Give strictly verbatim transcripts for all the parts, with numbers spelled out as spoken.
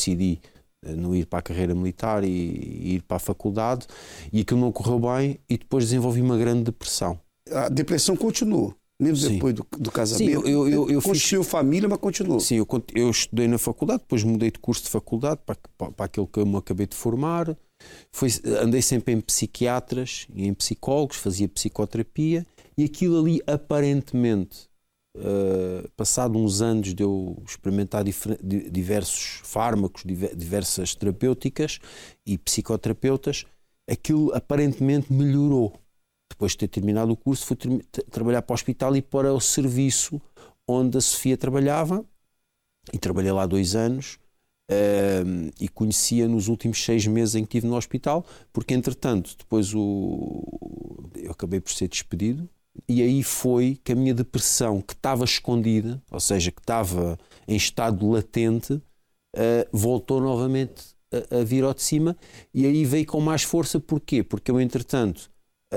decidi não ir para a carreira militar e, e ir para a faculdade, e aquilo não correu bem, e depois desenvolvi uma grande depressão. A depressão continuou, mesmo Sim. depois do, do casamento? Sim, eu, eu, eu Construiu fiz... família, mas continuou? Sim, eu, eu estudei na faculdade, depois mudei de curso de faculdade para, para, para aquele que eu me acabei de formar. Foi, andei sempre em psiquiatras e em psicólogos, fazia psicoterapia, e aquilo ali aparentemente, uh, passado uns anos de eu experimentar diversos fármacos, diversas terapêuticas e psicoterapeutas, aquilo aparentemente melhorou. Depois de ter terminado o curso, fui tra trabalhar para o hospital e para o serviço onde a Sofia trabalhava, e trabalhei lá dois anos. Uh, e conhecia nos últimos seis meses em que estive no hospital, porque entretanto depois o... eu acabei por ser despedido, e aí foi que a minha depressão, que estava escondida, ou seja, que estava em estado latente, uh, voltou novamente a, a vir ao de cima, e aí veio com mais força. Porquê? Porque eu entretanto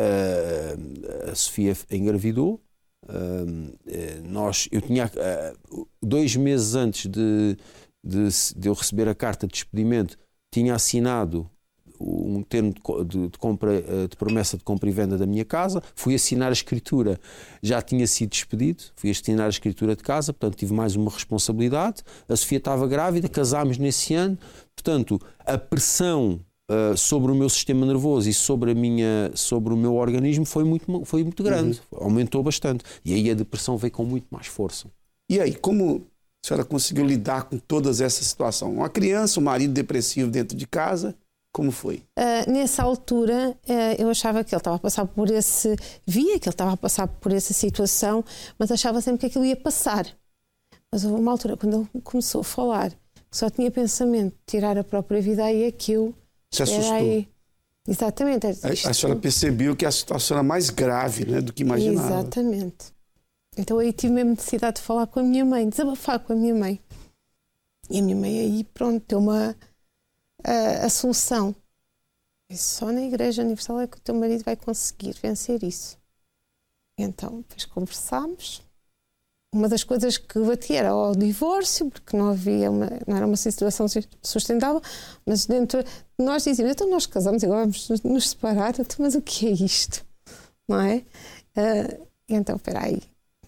uh, a Sofia engravidou. Uh, nós, eu tinha uh, dois meses antes de De, de eu receber a carta de despedimento, tinha assinado um termo de, de, de, compra, de promessa de compra e venda da minha casa, fui assinar a escritura, já tinha sido despedido, fui assinar a escritura de casa, portanto tive mais uma responsabilidade. A Sofia estava grávida, casámos nesse ano, portanto a pressão uh, sobre o meu sistema nervoso e sobre, a minha, sobre o meu organismo foi muito, foi muito grande, uhum. Aumentou bastante, e aí a depressão veio com muito mais força. E aí, como a senhora conseguiu lidar com todas essas situações? Uma criança, um marido depressivo dentro de casa, como foi? Uh, nessa altura, uh, eu achava que ele estava a passar por esse... Via que ele estava a passar por essa situação, mas achava sempre que aquilo ia passar. Mas houve uma altura, quando ele começou a falar, que só tinha pensamento de tirar a própria vida, aí é que eu... Se assustou? Aí... Exatamente. A, a senhora percebeu que a situação era mais grave, né, do que imaginava. Exatamente. Então aí tive mesmo necessidade de falar com a minha mãe, desabafar com a minha mãe. E a minha mãe aí, pronto, deu uma a, a solução. E só na Igreja Universal é que o teu marido vai conseguir vencer isso. E então, depois conversámos. Uma das coisas que batia era o divórcio, porque não havia uma, não era uma situação sustentável, mas dentro de nós dizíamos, então nós casamos e agora vamos nos separar, então, mas o que é isto? Não é? Uh, então, espera aí.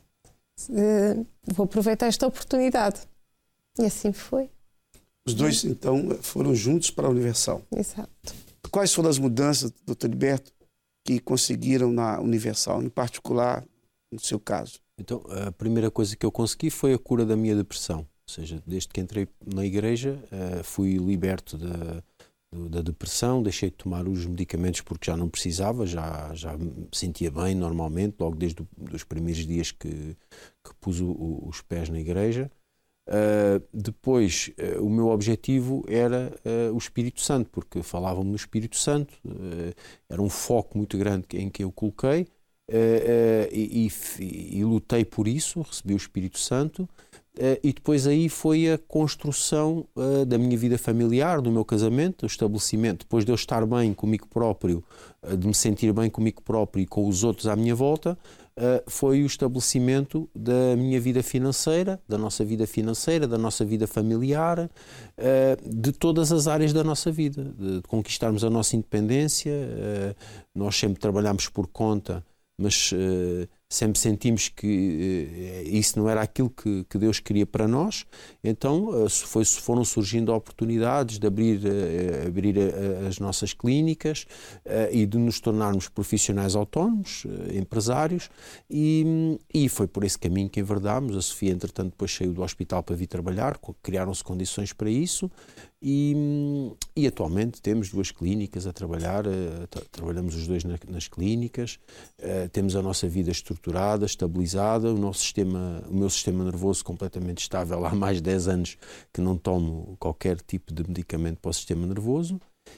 Uh, vou aproveitar esta oportunidade. E assim foi. Os dois, então, foram juntos para a Universal. Exato. Quais foram as mudanças, doutor Heriberto, que conseguiram na Universal, em particular, no seu caso? Então, a primeira coisa que eu consegui foi a cura da minha depressão. Ou seja, desde que entrei na igreja, uh, fui liberto da, da depressão, deixei de tomar os medicamentos porque já não precisava, já, já me sentia bem normalmente, logo desde os primeiros dias que, que pus o, o, os pés na igreja. Uh, depois, uh, o meu objetivo era uh, o Espírito Santo, porque falavam no Espírito Santo, uh, era um foco muito grande em que eu coloquei, uh, uh, e, e, e lutei por isso, recebi o Espírito Santo. Uh, e depois aí foi a construção uh, da minha vida familiar, do meu casamento, o estabelecimento, depois de eu estar bem comigo próprio, uh, de me sentir bem comigo próprio e com os outros à minha volta, uh, foi o estabelecimento da minha vida financeira, da nossa vida financeira, da nossa vida familiar, uh, de todas as áreas da nossa vida, de, de conquistarmos a nossa independência. Uh, nós sempre trabalhámos por conta, mas uh, sempre sentimos que uh, isso não era aquilo que, que Deus queria para nós. Então uh, foi, foram surgindo oportunidades de abrir, uh, abrir uh, as nossas clínicas uh, e de nos tornarmos profissionais autónomos, uh, empresários, e, e foi por esse caminho que enverdámos. A Sofia, entretanto, depois saiu do hospital para vir trabalhar, criaram-se condições para isso. E, e atualmente temos duas clínicas a trabalhar, uh, tra trabalhamos os dois na, nas clínicas, uh, temos a nossa vida estruturada, estabilizada, o, nosso sistema, o meu sistema nervoso completamente estável. Há mais de dez anos que não tomo qualquer tipo de medicamento para o sistema nervoso,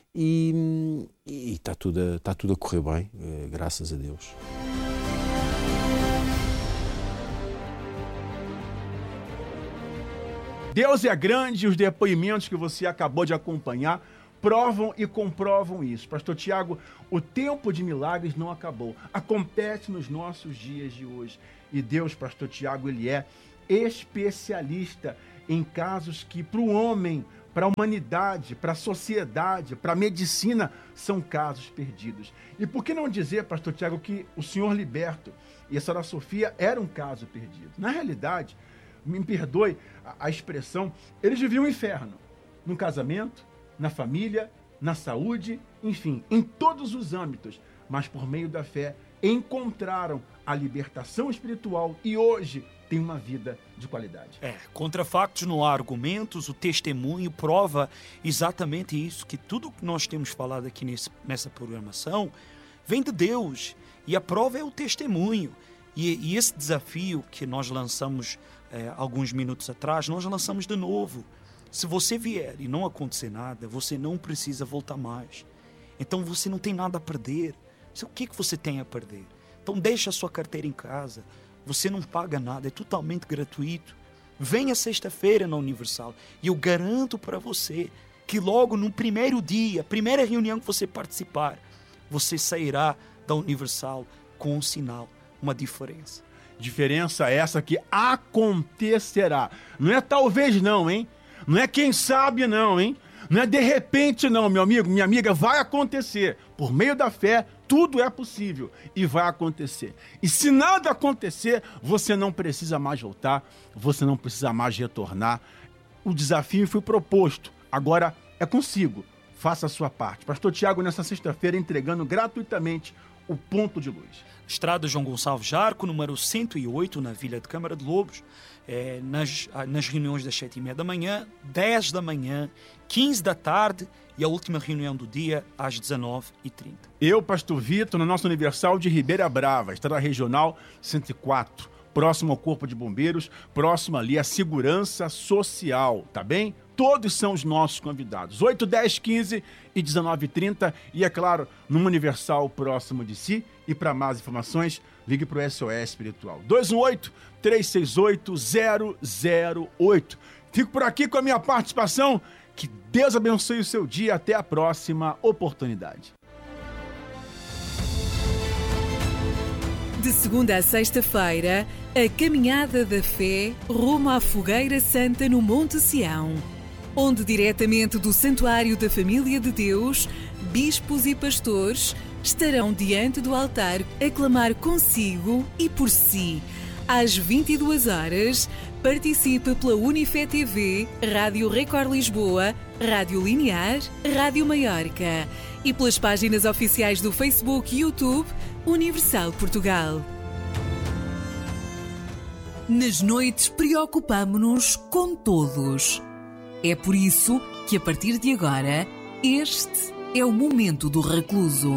e está tudo, a, está tudo a correr bem, uh, graças a Deus. Deus é grande e os depoimentos que você acabou de acompanhar provam e comprovam isso. Pastor Tiago, o tempo de milagres não acabou. Acontece nos nossos dias de hoje. E Deus, Pastor Tiago, ele é especialista em casos que para o homem para a humanidade, para a sociedade, para a medicina, são casos perdidos. E por que não dizer, pastor Tiago, que o senhor Liberto e a senhora Sofia era um caso perdido? Na realidade, me perdoe a, a expressão, eles viviam um inferno. No casamento, na família, na saúde, enfim, em todos os âmbitos. Mas por meio da fé, encontraram a libertação espiritual e hoje tem uma vida de qualidade. É, contra factos não há argumentos, o testemunho prova exatamente isso, que tudo que nós temos falado aqui nesse, nessa programação vem de Deus, e a prova é o testemunho. E, e esse desafio que nós lançamos é, alguns minutos atrás, nós lançamos de novo. Se você vier e não acontecer nada, você não precisa voltar mais. Então você não tem nada a perder. O que, que você tem a perder? Então deixa a sua carteira em casa. Você não paga nada, é totalmente gratuito. Venha sexta-feira na Universal e eu garanto para você que logo no primeiro dia, primeira reunião que você participar, você sairá da Universal com um sinal, uma diferença. Diferença essa que acontecerá. Não é talvez não, hein? Não é quem sabe não, hein? Não é de repente não, meu amigo, minha amiga, vai acontecer. Por meio da fé, tudo é possível e vai acontecer. E se nada acontecer, você não precisa mais voltar, você não precisa mais retornar. O desafio foi proposto, agora é consigo. Faça a sua parte. Pastor Tiago, nessa sexta-feira, entregando gratuitamente o ponto de luz. Estrada João Gonçalves Jarco, número cento e oito, na Vila de Câmara de Lobos, é, nas, nas reuniões das sete e meia da manhã, dez da manhã, quinze da tarde e a última reunião do dia às dezenove e trinta. Eu, pastor Vitor, na nossa Universal de Ribeira Brava, Estrada Regional cento e quatro, próximo ao Corpo de Bombeiros, próximo ali à Segurança Social, tá bem? Todos são os nossos convidados, oito, dez, quinze e dezenove e trinta, e é claro, numa Universal próximo de si. E para mais informações, ligue para o S O S Espiritual, dois um oito, três seis oito, zero zero oito. Fico por aqui com a minha participação. Que Deus abençoe o seu dia. Até a próxima oportunidade. De segunda a sexta-feira, a Caminhada da Fé rumo à Fogueira Santa no Monte Sião, onde diretamente do Santuário da Família de Deus, bispos e pastores estarão diante do altar a clamar consigo e por si. Às vinte e duas horas, participe pela Unifé T V, Rádio Record Lisboa, Rádio Linear, Rádio Maiorca e pelas páginas oficiais do Facebook e YouTube Universal Portugal. Nas noites preocupamo-nos com todos. É por isso que a partir de agora, este é o momento do recluso.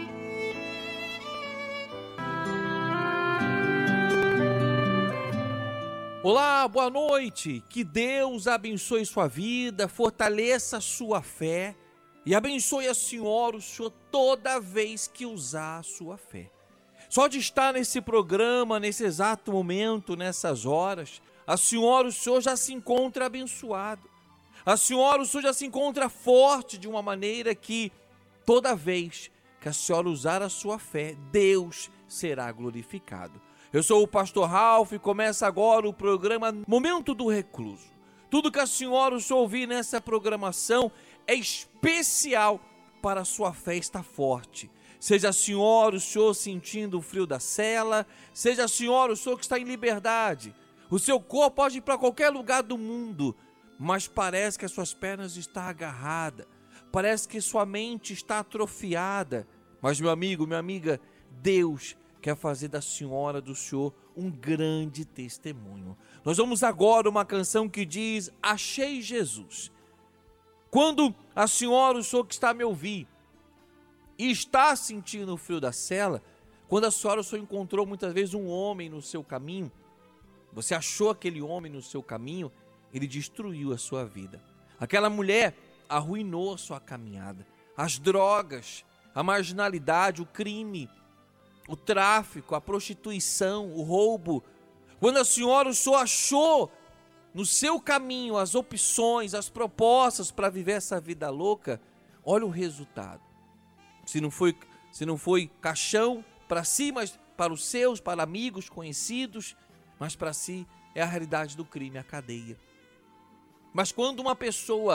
Olá, boa noite. Que Deus abençoe sua vida, fortaleça sua fé e abençoe a senhora, o senhor, toda vez que usar a sua fé. Só de estar nesse programa, nesse exato momento, nessas horas, a senhora, o senhor já se encontra abençoado. A senhora, o senhor já se encontra forte de uma maneira que toda vez que a senhora usar a sua fé, Deus será glorificado. Eu sou o pastor Ralph e começa agora o programa Momento do Recluso. Tudo que a senhora, o senhor ouvir nessa programação é especial para a sua fé estar forte. Seja a senhora, o senhor sentindo o frio da cela, seja a senhora, o senhor que está em liberdade. O seu corpo pode ir para qualquer lugar do mundo, mas parece que as suas pernas estão agarradas, parece que sua mente está atrofiada. Mas, meu amigo, minha amiga, Deus quer fazer da senhora, do senhor, um grande testemunho. Nós vamos agora uma canção que diz: Achei Jesus. Quando a senhora, o senhor que está a me ouvir, e está sentindo o frio da cela, quando a senhora, o senhor encontrou muitas vezes um homem no seu caminho, você achou aquele homem no seu caminho, ele destruiu a sua vida. Aquela mulher arruinou a sua caminhada. As drogas, a marginalidade, o crime, o tráfico, a prostituição, o roubo. Quando a senhora, o senhor achou no seu caminho as opções, as propostas para viver essa vida louca, olha o resultado. Se não foi, se não foi caixão para si, mas para os seus, para amigos, conhecidos, mas para si é a realidade do crime, a cadeia. Mas quando uma pessoa,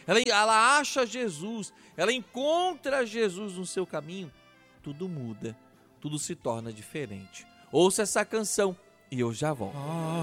ela, ela acha Jesus, ela encontra Jesus no seu caminho, tudo muda, tudo se torna diferente. Ouça essa canção e eu já volto.